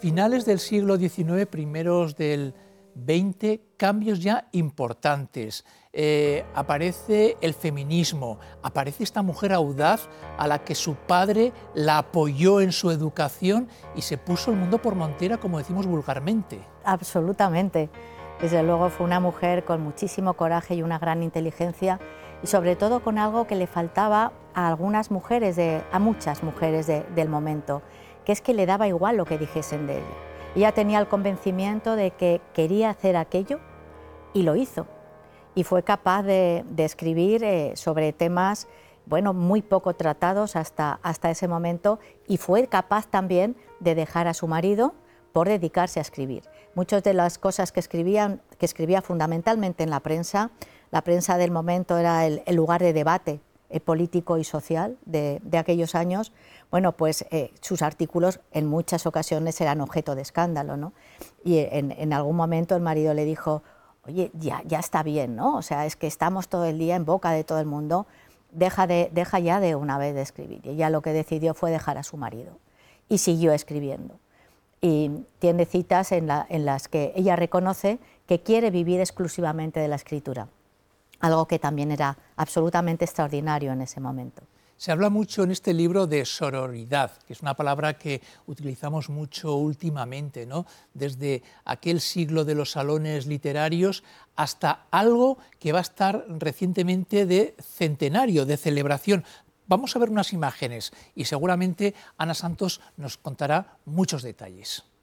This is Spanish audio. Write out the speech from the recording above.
Finales del siglo XIX, primeros del XX, cambios ya importantes. Aparece el feminismo, aparece esta mujer audaz a la que su padre la apoyó en su educación y se puso el mundo por montera, como decimos vulgarmente. Absolutamente. Desde luego fue una mujer con muchísimo coraje y una gran inteligencia, y sobre todo con algo que le faltaba a algunas mujeres, a muchas mujeres del momento, que es que le daba igual lo que dijesen de ella. Ella tenía el convencimiento de que quería hacer aquello y lo hizo. Y fue capaz de escribir sobre temas, bueno, muy poco tratados hasta ese momento, y fue capaz también de dejar a su marido por dedicarse a escribir. Muchas de las cosas que escribía fundamentalmente en la prensa del momento era el lugar de debate político y social de aquellos años. Bueno, pues sus artículos en muchas ocasiones eran objeto de escándalo, ¿no? Y en algún momento el marido le dijo: oye, ya está bien, ¿no? O sea, es que estamos todo el día en boca de todo el mundo, deja ya de una vez de escribir. Y ella lo que decidió fue dejar a su marido y siguió escribiendo. Y tiene citas en las que ella reconoce que quiere vivir exclusivamente de la escritura, algo que también era absolutamente extraordinario en ese momento. Se habla mucho en este libro de sororidad, que es una palabra que utilizamos mucho últimamente, ¿no? Desde aquel siglo de los salones literarios hasta algo que va a estar recientemente de centenario, de celebración. Vamos a ver unas imágenes y seguramente Ana Santos nos contará muchos detalles.